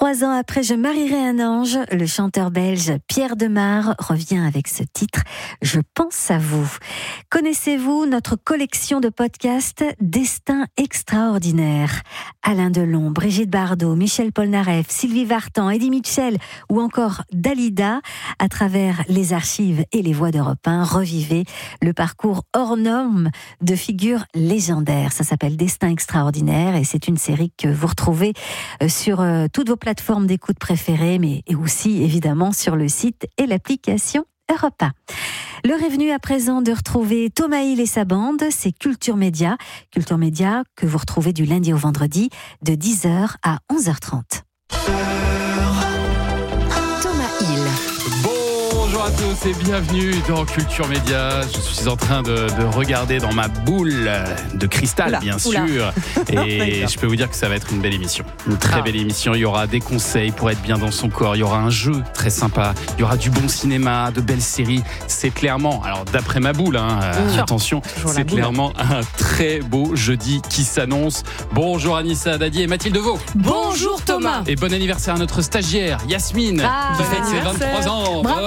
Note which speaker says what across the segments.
Speaker 1: 3 ans après Je marierai un ange, le chanteur belge Pierre Demar revient avec ce titre « Je pense à vous ». Connaissez-vous notre collection de podcasts Destin extraordinaire ? Alain Delon, Brigitte Bardot, Michel Polnareff, Sylvie Vartan, Eddie Mitchell ou encore Dalida. À travers les archives et les voix d'Europe 1, revivez le parcours hors norme de figures légendaires. Ça s'appelle Destin extraordinaire et c'est une série que vous retrouvez sur toutes vos plateformes d'écoute préférées, mais aussi évidemment sur le site et l'application Europe 1. L'heure est venue à présent de retrouver Thomas Hill et sa bande, c'est Culture Média. Culture Média que vous retrouvez du lundi au vendredi de 10h à 11h30.
Speaker 2: Bonjour à tous et bienvenue dans Culture Média. Je suis en train de regarder dans ma boule de cristal, bien sûr. Et je peux vous dire que ça va être une belle émission. Une très belle émission. Il y aura des conseils pour être bien dans son corps. Il y aura un jeu très sympa. Il y aura du bon cinéma, de belles séries. C'est clairement, alors d'après ma boule, attention, c'est clairement un très beau jeudi qui s'annonce. Bonjour Anissa Dadi et Mathilde Vaux.
Speaker 3: Bonjour Thomas.
Speaker 2: Et bon anniversaire à notre stagiaire Yasmine qui fête ses 23 ans.
Speaker 3: Bravo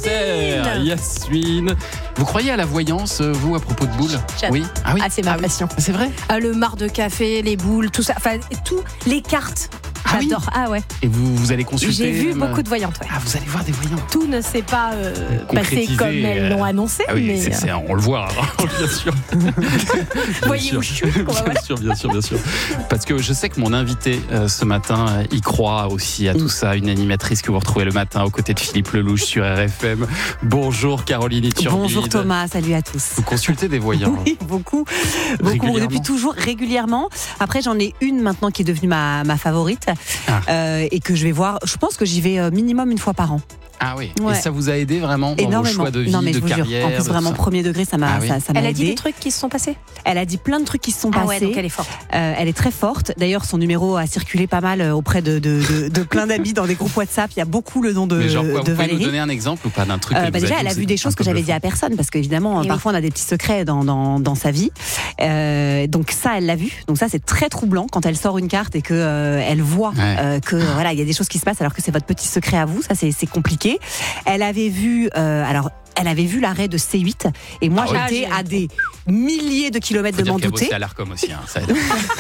Speaker 2: Yasmine. Vous croyez à la voyance, vous, à propos de boules ? Oui. Ah oui.
Speaker 3: Ah, c'est ma passion.
Speaker 2: C'est vrai ?
Speaker 3: Le marc de café, les boules, tout ça, enfin tout, les cartes. J'adore.
Speaker 2: Oui.
Speaker 3: Ah ouais.
Speaker 2: Et vous allez consulter.
Speaker 3: J'ai vu beaucoup de voyantes. Ouais.
Speaker 2: Ah, vous allez voir des voyantes.
Speaker 3: Tout ne s'est pas passé comme elles l'ont annoncé.
Speaker 2: Ah oui,
Speaker 3: mais
Speaker 2: on le voit, bien sûr.
Speaker 3: Voyez où je suis.
Speaker 2: Bien sûr. Parce que je sais que mon invité ce matin y croit aussi à tout ça. Une animatrice que vous retrouvez le matin aux côtés de Philippe Lelouch sur RFM. Bonjour Caroline Iturbide.
Speaker 4: Bonjour Thomas, salut à tous.
Speaker 2: Vous consultez des voyants ?
Speaker 4: Oui, beaucoup. Depuis toujours, régulièrement. Après, j'en ai une maintenant qui est devenue ma favorite. Et que je vais voir, je pense que j'y vais minimum une fois par an.
Speaker 2: Ah oui,
Speaker 4: ouais.
Speaker 2: Et ça vous a aidé vraiment dans vos choix de vie, de carrière?
Speaker 4: En plus, vraiment, premier degré, ça m'a aidé.
Speaker 3: Elle a dit des trucs qui se sont passés?
Speaker 4: Elle a dit plein de trucs qui se sont passés.
Speaker 3: Ouais, donc elle est forte.
Speaker 4: Elle est très forte. D'ailleurs, son numéro a circulé pas mal auprès de plein d'amis dans des groupes WhatsApp. Il y a beaucoup le nom de
Speaker 2: Mais genre quoi,
Speaker 4: de
Speaker 2: vous pouvez
Speaker 4: Valérie.
Speaker 2: nous donner un exemple ou pas d'un truc
Speaker 4: déjà, elle a vu des choses que j'avais dit à personne, parce qu'évidemment, parfois on a des petits secrets dans sa vie. Donc ça, elle l'a vu. Donc ça, c'est très troublant quand elle sort une carte et que elle voit que voilà, il y a des choses qui se passent alors que c'est votre petit secret à vous. Ça, c'est compliqué. Elle avait vu, elle avait vu l'arrêt de C8 et moi j'étais à des milliers de kilomètres de m'en douter.
Speaker 2: C'est à l'Arcom aussi, ça aide.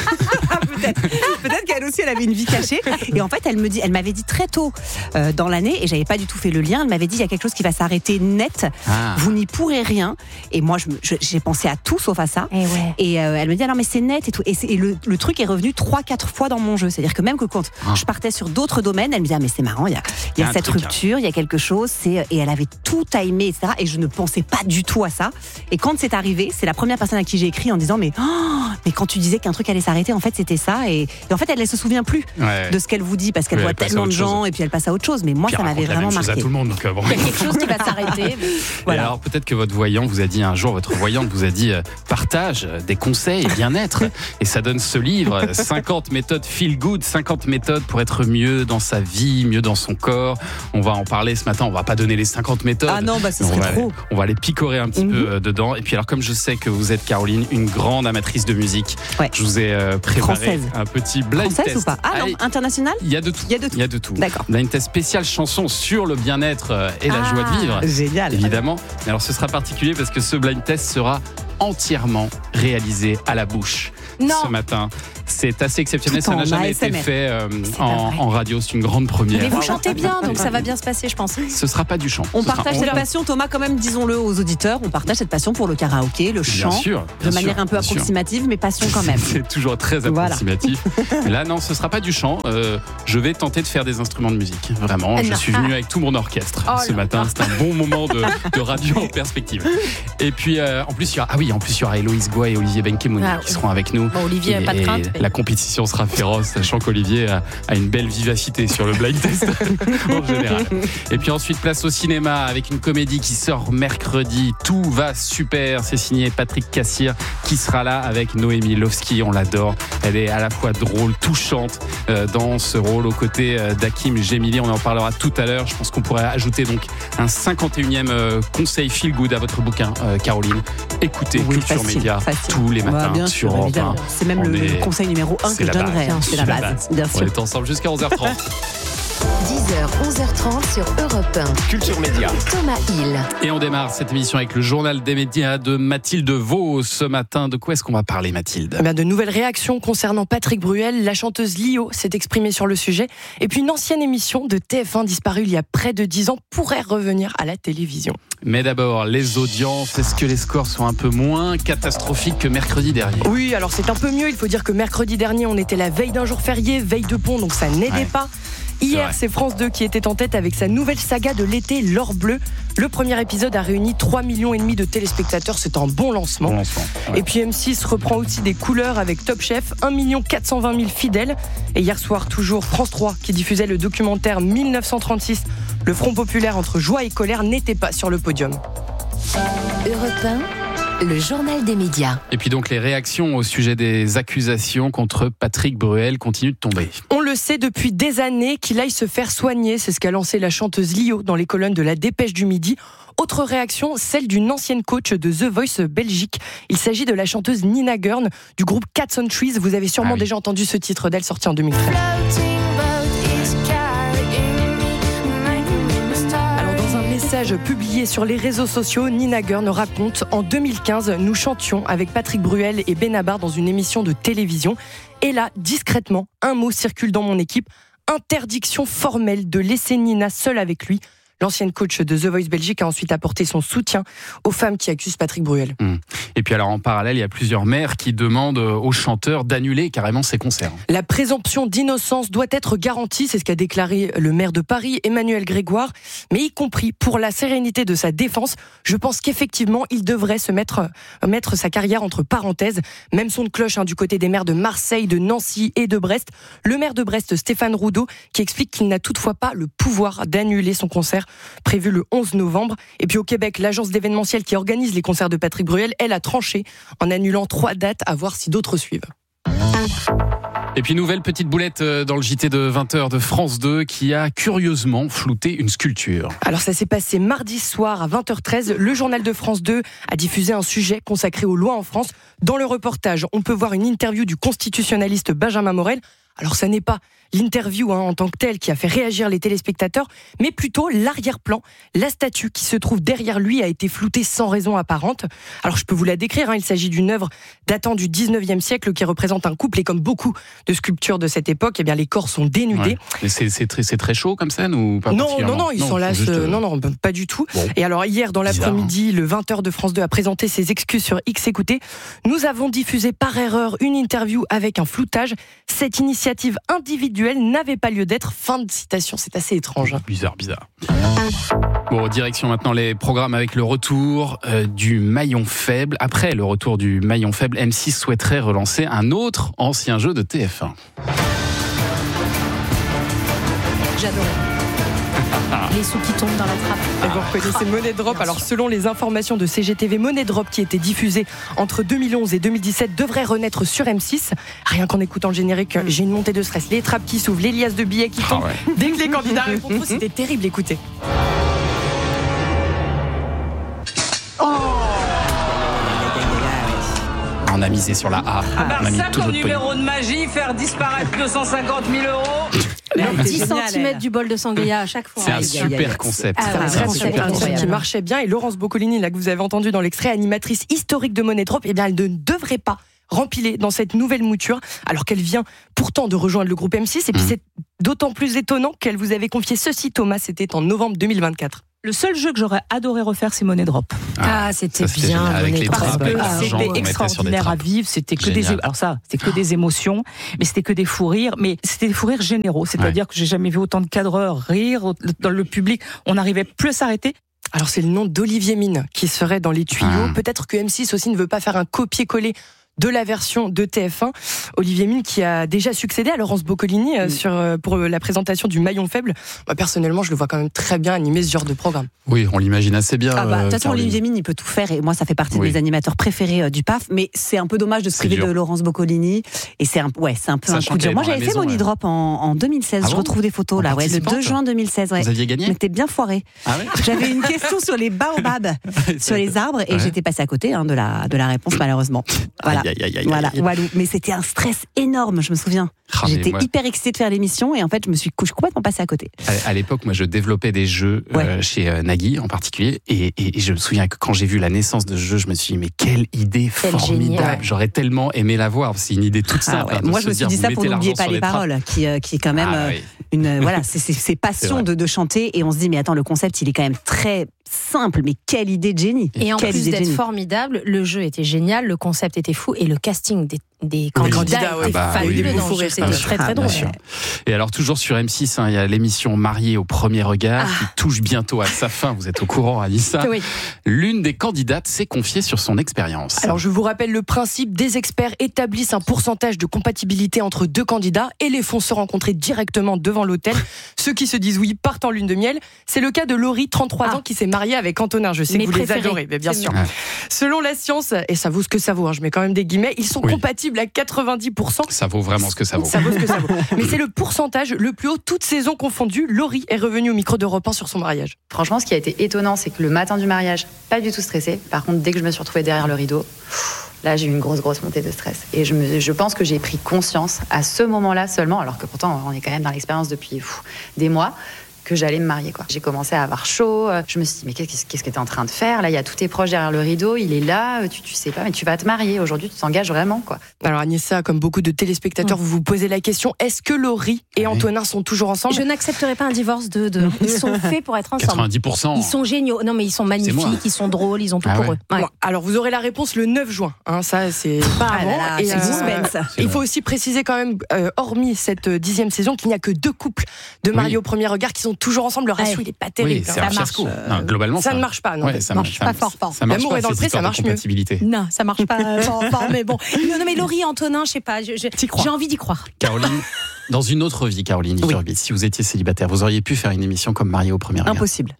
Speaker 4: Peut-être qu'elle aussi elle avait une vie cachée. Et en fait elle m'avait dit très tôt dans l'année, et j'avais pas du tout fait le lien. Elle m'avait dit il y a quelque chose qui va s'arrêter net. Vous n'y pourrez rien. Et moi j'ai pensé à tout sauf à ça. Et elle me dit alors mais c'est net et tout. Et le truc est revenu 3-4 fois dans mon jeu. C'est-à-dire que même que quand je partais sur d'autres domaines, elle me disait mais c'est marrant, il y a cette rupture, il y a quelque chose. Et elle avait tout timé, etc. Et je ne pensais pas du tout à ça. Et quand c'est arrivé, c'est la première personne à qui j'ai écrit en disant mais quand tu disais qu'un truc allait s'arrêter, en fait c'était ça. Et en fait elle se souvient plus de ce qu'elle vous dit parce qu'elle voit tellement de gens et puis elle passe à autre chose. Mais moi ça m'avait vraiment marqué.
Speaker 2: À tout le monde, donc,
Speaker 3: il y a quelque chose qui va s'arrêter.
Speaker 2: Voilà. Et alors peut-être que votre voyant vous a dit un jour, votre voyante vous a dit partage des conseils bien-être. Et ça donne ce livre 50 méthodes feel good, 50 méthodes pour être mieux dans sa vie, mieux dans son corps. On va en parler ce matin. On va pas donner les 50 méthodes.
Speaker 4: Ah non, ce serait trop.
Speaker 2: On va les picorer un petit peu dedans. Et puis alors, comme je sais que vous êtes, Caroline, une grande amatrice de musique, je vous ai préparé un petit blind
Speaker 4: Française
Speaker 2: test.
Speaker 4: Ou pas non, international.
Speaker 2: Il y a de tout.
Speaker 4: D'accord.
Speaker 2: Blind test spécial chanson sur le bien-être et la joie de vivre.
Speaker 4: Génial.
Speaker 2: Évidemment. Mais alors, ce sera particulier parce que ce blind test sera entièrement réalisé à la bouche ce matin. C'est assez exceptionnel, ça n'a jamais été fait en radio, c'est une grande première.
Speaker 3: Mais vous chantez bien, donc ça va bien se passer, je pense.
Speaker 2: Ce sera pas du chant.
Speaker 4: On partage cette passion, Thomas, quand même, disons-le aux auditeurs, on partage cette passion pour le karaoké, le chant, de manière un peu approximative, mais passion quand même.
Speaker 2: C'est toujours très approximatif. Là, non, ce sera pas du chant. Je vais tenter de faire des instruments de musique. Vraiment, je suis venu avec tout mon orchestre ce matin. C'est un bon moment de radio en perspective. Et puis, en plus, il y aura Héloïse Goua et Olivier Benkemoun qui seront avec nous.
Speaker 3: Bon, Olivier, pas de crainte.
Speaker 2: La compétition sera féroce, sachant qu'Olivier a une belle vivacité sur le blind test en général. Et puis ensuite, place au cinéma avec une comédie qui sort mercredi. Tout va super. C'est signé Patrick Cassir qui sera là avec Noémie Lovski. On l'adore. Elle est à la fois drôle, touchante dans ce rôle aux côtés d'Hakim Gemili. On en parlera tout à l'heure. Je pense qu'on pourrait ajouter donc un 51e conseil feel good à votre bouquin, Caroline. Écoutez Culture Média tous les matins sur Europe 1. Hein.
Speaker 4: C'est même le conseil numéro 1 que je donnerais. C'est la base, bien sûr.
Speaker 2: On est ensemble jusqu'à 11h30.
Speaker 5: 10h, 11h30 sur Europe 1.
Speaker 6: Culture Média.
Speaker 5: Thomas Hill.
Speaker 2: Et on démarre cette émission avec le journal des médias de Mathilde Vaux. Ce matin, de quoi est-ce qu'on va parler, Mathilde ?
Speaker 7: De nouvelles réactions concernant Patrick Bruel. La chanteuse Lio s'est exprimée sur le sujet. Et puis une ancienne émission de TF1 disparue il y a près de 10 ans pourrait revenir à la télévision.
Speaker 2: Mais d'abord, les audiences. Est-ce que les scores sont un peu moins catastrophiques que mercredi dernier ?
Speaker 7: Oui, alors c'est un peu mieux. Il faut dire que mercredi dernier, on était la veille d'un jour férié, veille de pont, donc ça n'aidait pas. Hier, c'est France 2 qui était en tête avec sa nouvelle saga de l'été, L'Or Bleu. Le premier épisode a réuni 3,5 millions de téléspectateurs. C'est un bon lancement. Ouais. Et puis M6 reprend aussi des couleurs avec Top Chef, 1 420 000 fidèles. Et hier soir, toujours France 3 qui diffusait le documentaire 1936. Le Front populaire entre joie et colère n'était pas sur le podium.
Speaker 5: Europe 1, le journal des médias.
Speaker 2: Et puis donc les réactions au sujet des accusations contre Patrick Bruel continuent de tomber.
Speaker 7: On le sait depuis des années qu'il aille se faire soigner. C'est ce qu'a lancé la chanteuse Lio dans les colonnes de la Dépêche du Midi. Autre réaction, celle d'une ancienne coach de The Voice Belgique. Il s'agit de la chanteuse Nina Gurn du groupe Cats on Trees. Vous avez sûrement déjà entendu ce titre d'elle sorti en 2013. Message publié sur les réseaux sociaux, Nina Gurn raconte: en 2015, nous chantions avec Patrick Bruel et Benabar dans une émission de télévision. Et là, discrètement, un mot circule dans mon équipe: interdiction formelle de laisser Nina seule avec lui. L'ancienne coach de The Voice Belgique a ensuite apporté son soutien aux femmes qui accusent Patrick Bruel.
Speaker 2: Et puis alors en parallèle, il y a plusieurs maires qui demandent aux chanteurs d'annuler carrément ces concerts.
Speaker 7: La présomption d'innocence doit être garantie, c'est ce qu'a déclaré le maire de Paris, Emmanuel Grégoire, mais y compris pour la sérénité de sa défense. Je pense qu'effectivement, il devrait se mettre sa carrière entre parenthèses. Même son de cloche du côté des maires de Marseille, de Nancy et de Brest. Le maire de Brest, Stéphane Roudot, qui explique qu'il n'a toutefois pas le pouvoir d'annuler son concert prévu le 11 novembre. Et puis au Québec, l'agence d'événementiel qui organise les concerts de Patrick Bruel, elle a tranché en annulant 3 dates, à voir si d'autres suivent.
Speaker 2: Et puis nouvelle petite boulette dans le JT de 20h de France 2 qui a curieusement flouté une sculpture.
Speaker 7: Alors ça s'est passé mardi soir à 20h13. Le journal de France 2 a diffusé un sujet consacré aux lois en France. Dans le reportage, on peut voir une interview du constitutionnaliste Benjamin Morel. Alors ça n'est pas l'interview en tant que telle qui a fait réagir les téléspectateurs, mais plutôt l'arrière-plan. La statue qui se trouve derrière lui a été floutée sans raison apparente. Alors je peux vous la décrire, il s'agit d'une œuvre datant du 19e siècle qui représente un couple, et comme beaucoup de sculptures de cette époque, eh bien les corps sont dénudés.
Speaker 2: Ouais. C'est très chaud comme scène ou pas?
Speaker 7: Non, ils s'enlacent. Non, pas du tout. Bon. Et alors hier dans l'après-midi, le 20h de France 2 a présenté ses excuses sur X. Écoutez, nous avons diffusé par erreur une interview avec un floutage. Cette initiative individuelle n'avait pas lieu d'être. Fin de citation. C'est assez étrange.
Speaker 2: Bizarre. Bon, direction maintenant les programmes avec le retour du maillon faible. Après le retour du maillon faible, M6 souhaiterait relancer un autre ancien jeu de TF1.
Speaker 3: J'adorais. Les sous qui tombent dans la trappe.
Speaker 7: Et vous reconnaissez Money Drop. Alors selon les informations de CGTV, Money Drop qui était diffusé entre 2011 et 2017 devrait renaître sur M6. Rien qu'en écoutant le générique, j'ai une montée de stress. Les trappes qui s'ouvrent, les liasses de billets qui tombent. Dès que les candidats répondent trop, c'était terrible, écoutez.
Speaker 2: On a misé sur la A. On a mis
Speaker 8: ça
Speaker 2: tout
Speaker 8: comme
Speaker 2: notre
Speaker 8: numéro de magie, faire disparaître 250 000 €.
Speaker 3: 10 cm du bol de sangria à chaque fois.
Speaker 2: C'est un super concept.
Speaker 7: C'est un super concept qui marchait bien. Et Laurence Boccolini, là que vous avez entendu dans l'extrait, animatrice historique de Money Drop, eh bien elle ne devrait pas rempiler dans cette nouvelle mouture, alors qu'elle vient pourtant de rejoindre le groupe M6. Et puis c'est d'autant plus étonnant qu'elle vous avait confié ceci, Thomas, c'était en novembre 2024.
Speaker 9: Le seul jeu que j'aurais adoré refaire, c'est Money Drop.
Speaker 3: C'était bien.
Speaker 2: Avec les
Speaker 9: Parce
Speaker 2: trappes,
Speaker 9: que c'était extraordinaire à vivre. C'était que des émotions, mais c'était que des fous rires. Mais c'était des fous rires généraux. C'est-à-dire que j'ai jamais vu autant de cadreurs rire dans le public. On n'arrivait plus à s'arrêter.
Speaker 7: Alors c'est le nom d'Olivier Mine qui serait dans les tuyaux. Peut-être que M6 aussi ne veut pas faire un copier-coller de la version de TF1. Olivier Mine qui a déjà succédé à Laurence Boccolini pour la présentation du maillon faible. Moi, personnellement, je le vois quand même très bien animer ce genre de programme.
Speaker 2: Oui, on l'imagine assez bien.
Speaker 4: De toute façon, Olivier Mine, il peut tout faire. Et moi, ça fait partie de mes animateurs préférés du PAF. Mais c'est un peu dommage de se priver de Laurence Boccolini. Et c'est un peu un coup dur. Moi, j'avais fait Money Drop en 2016. Je retrouve des photos là, le 2 juin 2016.
Speaker 2: Vous aviez gagné?
Speaker 4: Mais t'es bien foiré.
Speaker 2: Ah ouais.
Speaker 4: J'avais une question sur les baobabs, sur les arbres, et j'étais passée à côté de la réponse, malheureusement. Voilà. Voilà, Walou. Mais c'était un stress énorme, je me souviens. J'étais hyper excitée de faire l'émission et en fait, je suis complètement passée à côté.
Speaker 2: À l'époque, moi, je développais des jeux chez Nagui en particulier et je me souviens que quand j'ai vu la naissance de ce jeu, je me suis dit mais quelle idée formidable. J'aurais tellement aimé la voir. C'est une idée toute simple.
Speaker 4: Moi, je me suis dit ça pour n'oublier pas les paroles, qui est quand même c'est passion de chanter et on se dit mais attends, le concept il est quand même très simple, mais quelle idée de génie.
Speaker 3: Et en plus d'être formidable, le jeu était génial, le concept était fou et le casting des candidats était fabuleux dans le jeu. C'était très très drôle.
Speaker 2: Et alors toujours sur M6, il y a l'émission Mariée au premier regard qui touche bientôt à sa fin. Vous êtes au courant, Anissa.
Speaker 3: Oui.
Speaker 2: L'une des candidates s'est confiée sur son expérience.
Speaker 7: Alors je vous rappelle le principe, des experts établissent un pourcentage de compatibilité entre deux candidats et les font se rencontrer directement devant l'hôtel. Ceux qui se disent oui partent en lune de miel. C'est le cas de Laurie, 33 ans, qui s'est mariée avec Antonin. Je sais que vous les adorez, mais bien sûr. Selon la science, et ça vaut ce que ça vaut, je mets quand même des guillemets, ils sont compatibles à 90%.
Speaker 2: Ça vaut vraiment ce que ça vaut.
Speaker 7: Ça vaut ce que ça vaut. Mais c'est le pourcentage le plus haut, toutes saisons confondues. Laurie est revenue au micro d'Europe 1 sur son mariage.
Speaker 6: Franchement, ce qui a été étonnant, c'est que le matin du mariage, pas du tout stressée. Par contre, dès que je me suis retrouvée derrière le rideau, là, j'ai eu une grosse montée de stress. Et je pense que j'ai pris conscience à ce moment-là seulement, alors que pourtant, on est quand même dans l'expérience depuis des mois, que j'allais me marier, quoi. J'ai commencé à avoir chaud. Je me suis dit, mais qu'est-ce que tu es en train de faire? Là, il y a tous tes proches derrière le rideau, il est là, tu sais pas, mais tu vas te marier. Aujourd'hui, tu t'engages vraiment, quoi.
Speaker 7: Alors, Anissa, comme beaucoup de téléspectateurs, vous vous posez la question, est-ce que Laurie et Antonin sont toujours ensemble?
Speaker 3: Je n'accepterai pas un divorce d'eux deux. Ils sont faits pour être ensemble.
Speaker 2: 90%.
Speaker 3: Ils sont géniaux. Non, mais ils sont magnifiques, ils sont drôles, ils ont tout pour eux.
Speaker 7: Ouais. Bon, alors, vous aurez la réponse le 9 juin. Ça, c'est pas avant.
Speaker 4: Et
Speaker 7: il faut aussi préciser quand même, hormis cette 10e saison, qu'il n'y a que 2 couples de mariés au premier regard qui sont toujours ensemble. Le ratio, il est pas terrible.
Speaker 2: Ça marche. Globalement,
Speaker 7: ça ne marche pas. Non,
Speaker 3: ça marche pas fort.
Speaker 7: L'amour est dans le pré, ça marche mieux.
Speaker 3: Non, ça marche pas fort, mais bon. Non, mais Laurie, Antonin, je sais pas. J'ai envie d'y croire.
Speaker 2: Caroline, dans une autre vie, Caroline Iturbi, si vous étiez célibataire, vous auriez pu faire une émission comme Mariée au premier regard?
Speaker 4: Impossible.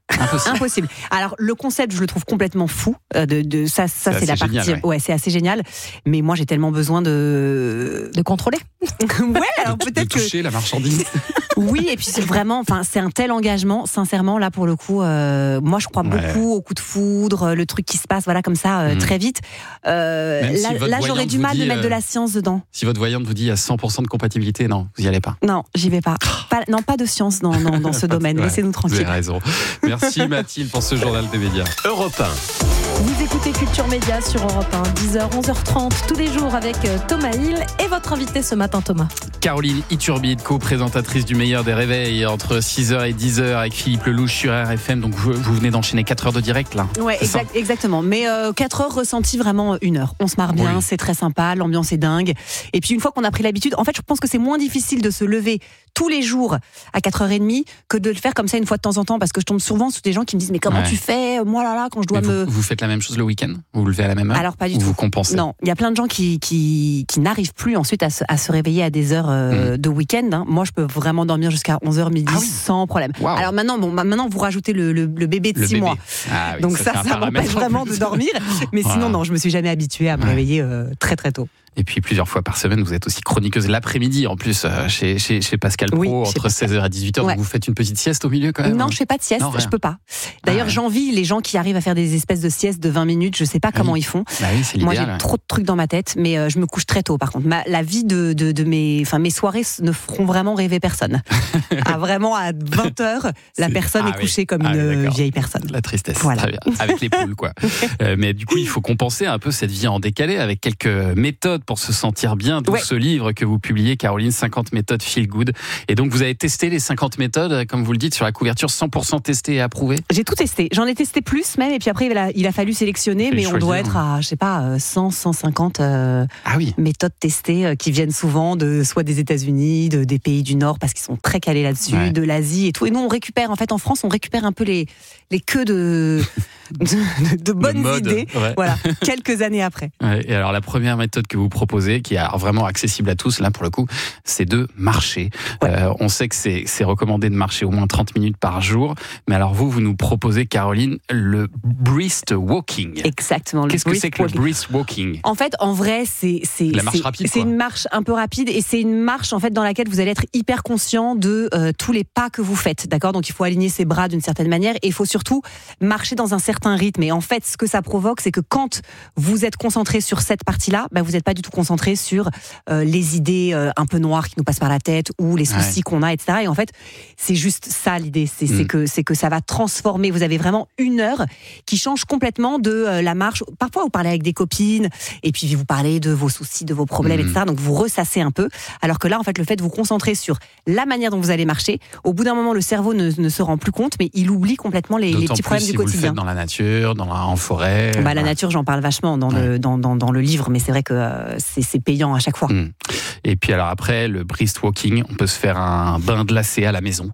Speaker 4: Alors, le concept, je le trouve complètement fou. Ça c'est la partie.
Speaker 2: Génial,
Speaker 4: c'est assez génial. Mais moi, j'ai tellement besoin de
Speaker 3: contrôler.
Speaker 4: Alors peut-être
Speaker 2: de toucher la marchandise.
Speaker 4: Oui, et puis c'est vraiment, c'est un tel engagement. Sincèrement, là pour le coup, moi je crois beaucoup au coup de foudre, le truc qui se passe, comme ça, très vite. Là, j'aurais du mal de mettre de la science dedans.
Speaker 2: Si votre voyante vous dit il y a 100% de compatibilité, non, vous y allez pas.
Speaker 4: Non, j'y vais pas. Pas de science dans ce domaine. Laissez-nous tranquilles.
Speaker 2: Vous avez raison. Merci Mathilde pour ce journal des médias. Europe 1.
Speaker 1: Vous écoutez Culture Média sur Europe 1, 10h, 11h30, tous les jours avec Thomas Hill et votre invité ce matin, Thomas.
Speaker 2: Caroline Iturbi, co-présentatrice du meilleur des réveils entre 6h et 10h avec Philippe Lelouch sur RFM. Donc vous venez d'enchaîner 4 heures de direct là.
Speaker 4: Ouais, exactement. Mais 4 heures ressenties vraiment 1 heure. On se marre bien, c'est très sympa, l'ambiance est dingue. Et puis une fois qu'on a pris l'habitude, en fait, je pense que c'est moins difficile de se lever tous les jours à 4h30 que de le faire comme ça une fois de temps en temps, parce que je tombe souvent sur des gens qui me disent mais comment tu fais, moi là quand je dois
Speaker 2: vous faites la même chose le week-end? Vous vous levez à la même heure?
Speaker 4: Alors pas du tout.
Speaker 2: Vous compensez?
Speaker 4: Non, il y a plein de gens qui n'arrivent plus ensuite à se réveiller à des heures de week-end. Moi je peux vraiment dormir jusqu'à 11h midi sans problème. Wow. Alors maintenant vous rajoutez le bébé de 6 mois. Donc ça m'empêche vraiment de dormir. Mais sinon non, je me suis jamais habituée à me réveiller très très tôt.
Speaker 2: Et puis plusieurs fois par semaine, vous êtes aussi chroniqueuse l'après-midi en plus chez Pascal Praud entre 16h et 18h. Donc vous faites une petite sieste au milieu quand même?
Speaker 4: Non, je fais pas de sieste, je peux pas. D'ailleurs, j'envie les gens qui arrivent à faire des espèces de siestes de 20 minutes, je sais pas comment ils font.
Speaker 2: C'est
Speaker 4: moi j'ai trop de trucs dans ma tête, mais je me couche très tôt par contre. La vie de mes soirées ne feront vraiment rêver personne. Vraiment à 20h, la personne est couchée comme une vieille personne.
Speaker 2: La tristesse, très bien. Avec les poules quoi. Mais du coup, il faut compenser un peu cette vie en décalé avec quelques méthodes pour se sentir bien, d'où ce livre que vous publiez, Caroline, 50 méthodes feel good. Et donc, vous avez testé les 50 méthodes, comme vous le dites, sur la couverture, 100% testé et approuvé?
Speaker 4: J'ai tout testé. J'en ai testé plus même, et puis après, il a fallu sélectionner, mais on doit être à, 100, 150 méthodes testées qui viennent souvent soit des États-Unis, des pays du Nord, parce qu'ils sont très calés là-dessus, de l'Asie et tout. Et nous, on récupère, en fait, en France, on récupère un peu les queues de bonnes idées, quelques années après.
Speaker 2: Et alors, la première méthode que vous proposer, qui est vraiment accessible à tous, là pour le coup, c'est de marcher. On sait que c'est recommandé de marcher au moins 30 minutes par jour, mais alors vous nous proposez, Caroline, le brisk walking.
Speaker 4: Exactement.
Speaker 2: Qu'est-ce que c'est que le brisk walking ?
Speaker 4: En fait, en vrai, c'est
Speaker 2: la marche rapide,
Speaker 4: c'est une marche un peu rapide, et c'est une marche en fait dans laquelle vous allez être hyper conscient de tous les pas que vous faites, d'accord ? Donc il faut aligner ses bras d'une certaine manière, et il faut surtout marcher dans un certain rythme. Et en fait, ce que ça provoque, c'est que quand vous êtes concentré sur cette partie-là, vous n'êtes pas du tout concentré sur les idées un peu noires qui nous passent par la tête, ou les soucis qu'on a, etc. Et en fait, c'est juste ça l'idée, c'est que ça va transformer. Vous avez vraiment une heure qui change complètement de la marche. Parfois, vous parlez avec des copines, et puis vous parlez de vos soucis, de vos problèmes, etc. Donc vous ressassez un peu. Alors que là, en fait, le fait de vous concentrer sur la manière dont vous allez marcher, au bout d'un moment, le cerveau ne se rend plus compte, mais il oublie complètement les petits problèmes du quotidien.
Speaker 2: Vous le faites dans la nature, en forêt.
Speaker 4: La nature, j'en parle vachement dans le livre, mais c'est vrai que c'est payant à chaque fois.
Speaker 2: Et puis alors après, le brisk walking, on peut se faire un bain glacé à la maison.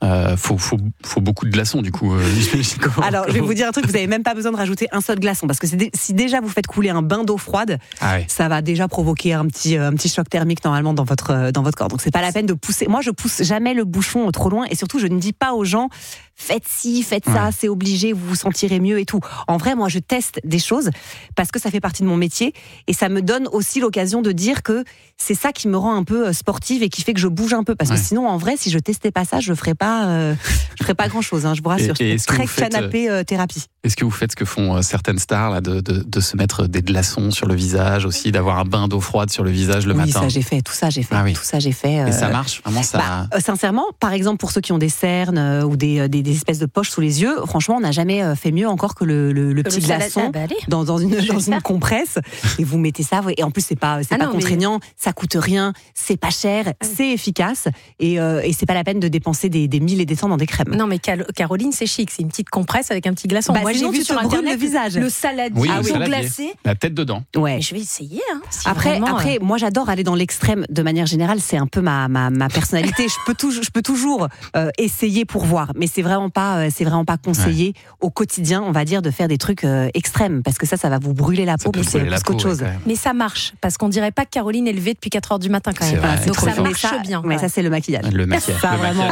Speaker 2: Faut beaucoup de glaçons du coup.
Speaker 4: Alors je vais vous dire un truc, vous n'avez même pas besoin de rajouter un seul glaçon, parce que si déjà vous faites couler un bain d'eau froide, ça va déjà provoquer un petit choc thermique normalement dans votre corps. Donc c'est pas la peine de pousser. Moi je pousse jamais le bouchon trop loin, et surtout je ne dis pas aux gens faites ci, faites ça, c'est obligé, vous vous sentirez mieux et tout. En vrai, moi je teste des choses parce que ça fait partie de mon métier, et ça me donne aussi l'occasion de dire que c'est ça qui me rend un peu sportive et qui fait que je bouge un peu, parce que sinon en vrai si je testais pas ça, je ferais pas grand chose, je vous rassure. C'est très canapé thérapie.
Speaker 2: Est-ce que vous faites ce que font certaines stars là, de se mettre des glaçons sur le visage aussi, d'avoir un bain d'eau froide sur le visage le matin?
Speaker 4: Oui, ça j'ai fait, tout ça j'ai fait.
Speaker 2: Et ça marche vraiment ça?
Speaker 4: Sincèrement, par exemple pour ceux qui ont des cernes ou des espèces de poches sous les yeux, franchement on n'a jamais fait mieux encore que le petit glaçon dans une compresse, et vous mettez ça, et en plus c'est pas contraignant, ça coûte rien, c'est pas cher, c'est efficace, et c'est pas la peine de dépenser des 1000 et des cents dans des crèmes.
Speaker 3: Non mais Caroline, c'est chic, c'est une petite compresse avec un petit glaçon. Moi j'ai vu sur internet
Speaker 4: le visage,
Speaker 3: le saladier glacé,
Speaker 2: la tête dedans.
Speaker 3: Mais je vais essayer.
Speaker 4: Après, moi j'adore aller dans l'extrême de manière générale, c'est un peu ma personnalité. je peux toujours essayer pour voir, mais c'est vraiment pas conseillé au quotidien, on va dire, de faire des trucs extrêmes, parce que ça va vous brûler la peau plus qu'autre chose.
Speaker 3: Mais ça marche, parce qu'on dirait pas que Caroline est levée depuis 4h du matin quand même. Donc ça marche bien.
Speaker 4: Mais ça c'est le maquillage.
Speaker 2: Le maquillage.
Speaker 4: Ça vraiment,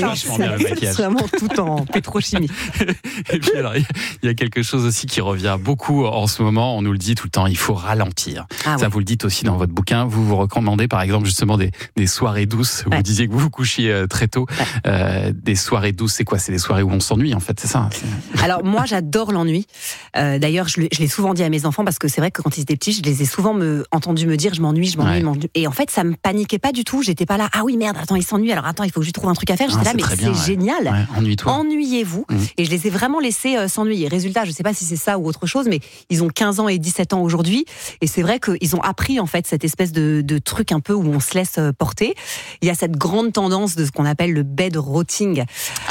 Speaker 2: c'est
Speaker 4: vraiment tout en pétrochimie.
Speaker 2: Et puis alors il y a quelque chose aussi qui revient beaucoup en ce moment, on nous le dit tout le temps, il faut ralentir. Vous le dites aussi dans votre bouquin, vous recommandez par exemple justement des soirées douces. Vous disiez que vous vous couchiez très tôt. Des soirées douces, c'est quoi? C'est des soirées où on s'ennuie en fait, c'est ça?
Speaker 4: Alors moi j'adore l'ennui. D'ailleurs je l'ai souvent dit à mes enfants, parce que c'est vrai que quand ils étaient petits, je les ai souvent entendu me dire je m'ennuie. Et en fait ça me paniquait pas du tout, j'étais pas là ah oui merde, attends il s'ennuie, alors attends il faut que je trouve un truc à faire. J'étais là mais c'est génial. Ennuyez-vous. Et je les ai vraiment laissés s'ennuyer. Résultat, je sais pas si c'est ça ou autre chose, mais ils ont 15 ans et 17 ans aujourd'hui, et c'est vrai qu'ils ont appris en fait cette espèce de truc un peu où on se laisse porter. Il y a cette grande tendance de ce qu'on appelle le bed rotting.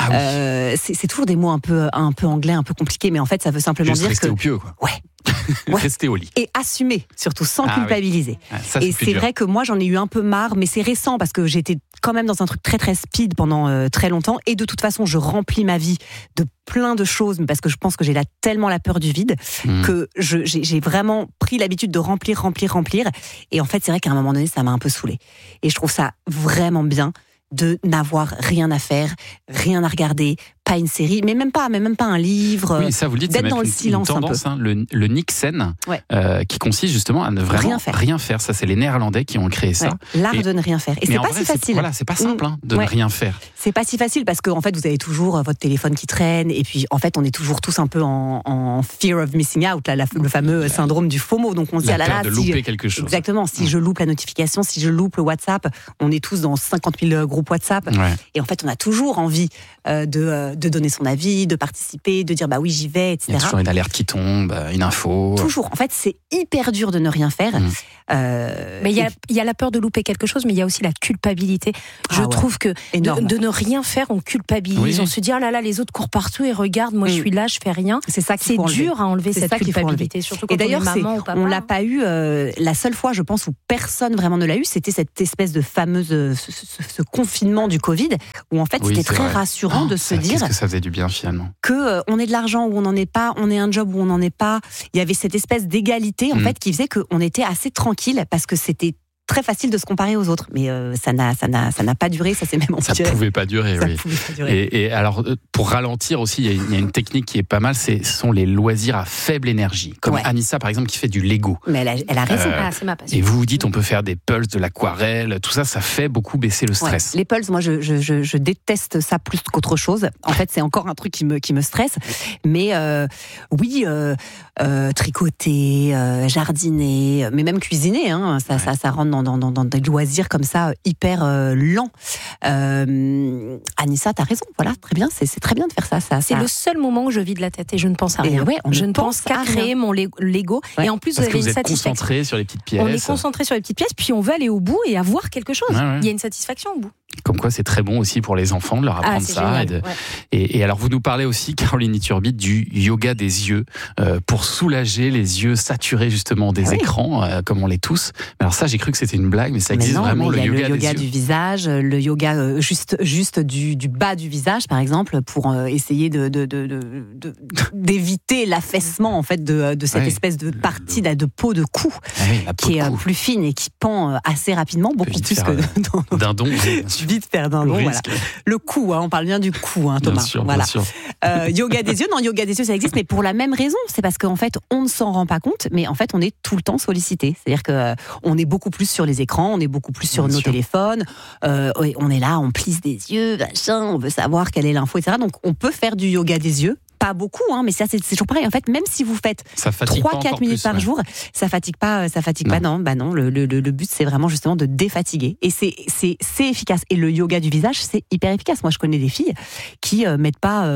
Speaker 4: C'est toujours des mots un peu anglais, un peu compliqués, mais en fait ça veut simplement dire
Speaker 2: rester au pieu, quoi. Rester au lit.
Speaker 4: Et assumer, surtout, sans culpabiliser. Et c'est vrai que moi j'en ai eu un peu marre, mais c'est récent, parce que j'étais quand même dans un truc très très speed pendant très longtemps, et de toute façon je remplis ma vie de plein de choses, parce que je pense que j'ai tellement la peur du vide que j'ai vraiment pris l'habitude de remplir, et en fait c'est vrai qu'à un moment donné ça m'a un peu saoulée, et je trouve ça vraiment bien de n'avoir rien à faire, rien à regarder, pas une série, mais même pas un livre.
Speaker 2: Oui, ça vous le dites, d'être dans le silence une tendance, un peu. Le Niksen, qui consiste justement à ne vraiment rien faire. Ça, c'est les Néerlandais qui ont créé ça.
Speaker 4: L'art de ne rien faire. Et c'est pas si facile.
Speaker 2: C'est pas simple de ne rien faire.
Speaker 4: C'est pas si facile, parce qu'en fait, vous avez toujours votre téléphone qui traîne, et puis en fait, on est toujours tous un peu en fear of missing out, là, le fameux syndrome du FOMO. Donc on se dit
Speaker 2: de louper quelque chose.
Speaker 4: Exactement. Si je loupe la notification, si je loupe le WhatsApp, on est tous dans 50 000 groupes WhatsApp. Et en fait, on a toujours envie de donner son avis, de participer, de dire bah oui j'y vais, etc.
Speaker 2: Il y a toujours une alerte qui tombe, une info.
Speaker 4: Toujours. En fait, c'est hyper dur de ne rien faire.
Speaker 3: Mais il y a la peur de louper quelque chose, mais il y a aussi la culpabilité. Je trouve que de ne rien faire, on culpabilise. On se dit oh là là, les autres courent partout et regardent, moi je suis là, je fais rien.
Speaker 4: C'est ça
Speaker 3: c'est dur à enlever, cette culpabilité. Surtout quand
Speaker 4: et d'ailleurs,
Speaker 3: on est maman ou papa.
Speaker 4: On l'a pas eu. La seule fois, je pense, où personne vraiment ne l'a eu, c'était cette espèce de fameuse ce confinement du Covid, où en fait c'était très rassurant de se dire
Speaker 2: Qu'est-ce que ça faisait du bien finalement ?
Speaker 4: On ait de l'argent ou on n'en est pas, on ait un job ou on n'en est pas. Il y avait cette espèce d'égalité en fait qui faisait qu'on était assez tranquille parce que c'était très facile de se comparer aux autres, mais ça n'a pas duré, ça s'est même empiré.
Speaker 2: Ça pouvait pas durer, oui.
Speaker 4: Pouvait pas durer.
Speaker 2: Et alors, pour ralentir aussi, il y a une technique qui est pas mal, ce sont les loisirs à faible énergie. Comme Anissa, par exemple, qui fait du Lego.
Speaker 4: Mais elle a raison.
Speaker 3: C'est ma passion.
Speaker 2: Et vous dites, on peut faire des pulses, de l'aquarelle, tout ça, ça fait beaucoup baisser le stress.
Speaker 4: Les pulses, moi, je déteste ça plus qu'autre chose. En fait, c'est encore un truc qui me stresse. Mais oui, tricoter, jardiner, mais même cuisiner, hein, ça rentre dans des loisirs comme ça hyper lents. Anissa, t'as raison, voilà, très bien, c'est très bien de faire ça.
Speaker 3: C'est le seul moment où je vide la tête et je ne pense à rien. Je ne pense qu'à créer mon Lego. Et en plus,
Speaker 2: parce
Speaker 3: vous avez
Speaker 2: une satisfaction. Concentré sur les petites pièces.
Speaker 3: On est concentré sur les petites pièces, puis on veut aller au bout et avoir quelque chose. Il y a une satisfaction au bout.
Speaker 2: Comme quoi, c'est très bon aussi pour les enfants de leur apprendre ça. Et alors, vous nous parlez aussi, Caroline Iturbide, du yoga des yeux pour soulager les yeux saturés justement des écrans, comme on l'est tous. Mais alors ça, j'ai cru que c'était une blague, mais ça existe vraiment, le yoga des yeux.
Speaker 4: Le yoga du visage, le yoga juste du bas du visage, par exemple, pour essayer d'éviter l'affaissement en fait de cette espèce de partie de peau de cou qui est plus fine et qui pend assez rapidement, beaucoup plus que
Speaker 2: dindon.
Speaker 4: Vite faire dindon, voilà. Le cou, on parle bien du cou, Thomas.
Speaker 2: Bien sûr,
Speaker 4: voilà.
Speaker 2: bien sûr.
Speaker 4: Yoga des yeux, yoga des yeux, ça existe, mais pour la même raison. C'est parce qu'en fait, on ne s'en rend pas compte, mais en fait, on est tout le temps sollicité. C'est-à-dire que on est beaucoup plus sur les écrans, on est beaucoup plus sur nos téléphones. On est là, on plisse des yeux, machin, on veut savoir quelle est l'info, etc. Donc, on peut faire du yoga des yeux. Pas beaucoup, mais ça c'est toujours pareil. En fait, même si vous faites 3-4 minutes par jour, ça fatigue pas. Non, le but c'est vraiment justement de défatiguer. Et c'est efficace. Et le yoga du visage, c'est hyper efficace. Moi, je connais des filles qui mettent pas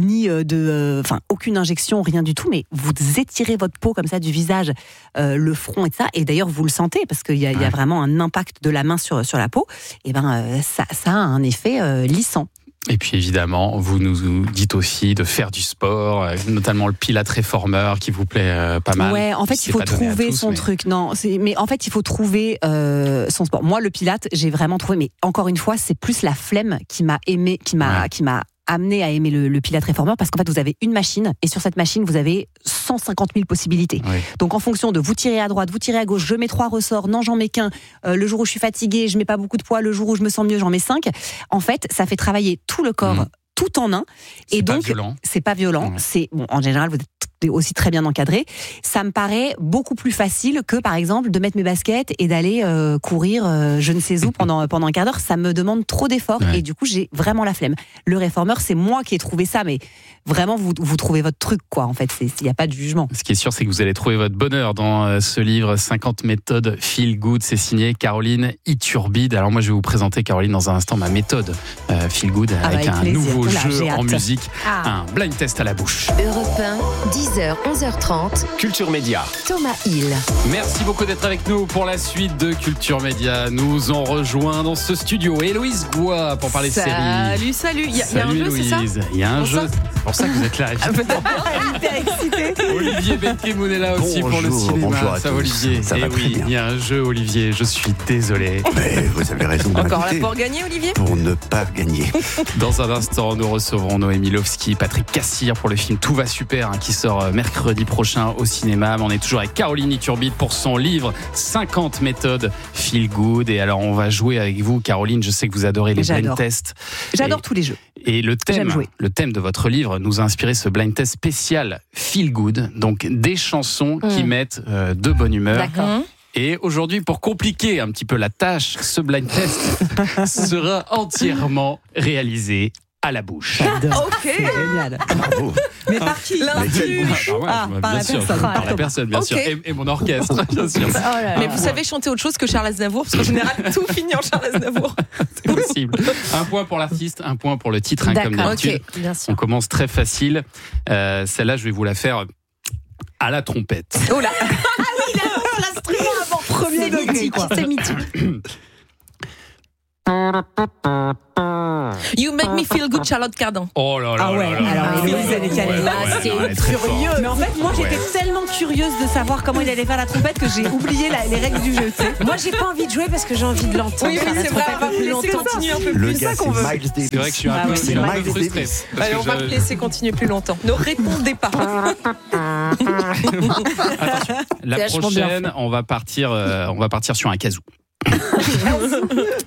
Speaker 4: aucune injection, rien du tout, mais vous étirez votre peau comme ça du visage, le front et ça. Et d'ailleurs, vous le sentez parce qu'il y a vraiment un impact de la main sur la peau. Et ça a un effet lissant.
Speaker 2: Et puis évidemment, vous nous dites aussi de faire du sport, notamment le Pilates réformeur qui vous plaît pas mal.
Speaker 4: Ouais, en fait, il faut trouver son truc. Mais en fait, il faut trouver son sport. Moi, le Pilates, j'ai vraiment trouvé. Mais encore une fois, c'est plus la flemme qui m'a amené à aimer le Pilates réformeur parce qu'en fait, vous avez une machine et sur cette machine, vous avez 150 000 possibilités. Oui. Donc, en fonction de vous tirez à droite, vous tirez à gauche, je mets 3 ressorts, non, j'en mets qu'un. Le jour où je suis fatiguée, je mets pas beaucoup de poids. Le jour où je me sens mieux, j'en mets 5. En fait, ça fait travailler tout le corps, tout en un. Et donc, c'est pas violent. Ouais. En général, vous êtes aussi très bien encadré. Ça me paraît beaucoup plus facile que, par exemple, de mettre mes baskets et d'aller courir je ne sais où pendant un quart d'heure. Ça me demande trop d'efforts et du coup, j'ai vraiment la flemme. Le réformeur, c'est moi qui ai trouvé ça, mais vraiment, vous trouvez votre truc, quoi. En fait, il n'y a pas de jugement.
Speaker 2: Ce qui est sûr, c'est que vous allez trouver votre bonheur dans ce livre 50 méthodes Feel Good. C'est signé Caroline Iturbide. Alors moi, je vais vous présenter, Caroline, dans un instant, ma méthode Feel Good avec un nouveau jeu en musique, un blind test à la bouche.
Speaker 5: Europe 1, 10h, 11h30.
Speaker 10: Culture Média.
Speaker 5: Thomas Hill.
Speaker 2: Merci beaucoup d'être avec nous pour la suite de Culture Média. Nous on rejoint dans ce studio Héloïse Goua pour parler de séries.
Speaker 11: Salut. Il y a un jeu, c'est ça ?
Speaker 2: Il y a un jeu. C'est pour ça que vous êtes là.
Speaker 4: Hyper excité.
Speaker 2: Olivier Benkemoun est là aussi pour le cinéma.
Speaker 12: Bonjour à
Speaker 2: ça, Olivier.
Speaker 12: Ça va très bien.
Speaker 2: Il y a un jeu, Olivier. Je suis désolé.
Speaker 12: Mais vous avez raison de
Speaker 11: Encore là pour gagner, Olivier ?
Speaker 12: Pour ne pas gagner.
Speaker 2: Dans un instant, nous recevrons Noémie Lovski, Patrick Cassir pour le film Tout va super, qui sort mercredi prochain au cinéma. Mais on est toujours avec Caroline Iturbide pour son livre 50 méthodes Feel Good. Et alors, on va jouer avec vous, Caroline. Je sais que vous adorez les blind tests.
Speaker 4: J'adore tous les jeux.
Speaker 2: Et le thème de votre livre nous a inspiré ce blind test spécial Feel Good. Donc, des chansons qui mettent de bonne humeur.
Speaker 4: D'accord.
Speaker 2: Et aujourd'hui, pour compliquer un petit peu la tâche, ce blind test sera entièrement réalisé à la bouche.
Speaker 4: Ok, c'est génial.
Speaker 12: Bravo.
Speaker 4: Mais par qui ?
Speaker 2: Par la personne, bien sûr. Et mon orchestre, bien sûr.
Speaker 11: Mais vous savez chanter autre chose que Charles Aznavour, parce qu'en général, tout finit en Charles Aznavour.
Speaker 2: C'est possible. Un point pour l'artiste, un point pour le titre, comme d'habitude.
Speaker 3: Okay, bien sûr.
Speaker 2: On commence très facile. Celle-là, je vais vous la faire à la trompette.
Speaker 4: Oh là. Ah oui, l'instrument avant. Premier degré, quoi.
Speaker 3: C'est mythique.
Speaker 11: You make me feel good, Charlotte Cardin.
Speaker 2: Oh là là.
Speaker 4: Ah ouais, alors Héloïse, elle est calée.
Speaker 11: Là, c'est curieux.
Speaker 4: Mais en fait, moi, j'étais tellement curieuse de savoir comment il allait faire la trompette que j'ai oublié les règles du jeu.
Speaker 3: Moi, j'ai pas envie de jouer parce que j'ai envie de l'entendre.
Speaker 11: Oui, c'est vrai, on va vous laisser continuer un peu plus.
Speaker 12: Le gars, c'est Miles Davis.
Speaker 2: C'est vrai que je suis un peu frustré.
Speaker 11: Allez, on va te laisser continuer plus longtemps. Ne répondez pas.
Speaker 2: Attention, la prochaine, on va partir sur un kazoo.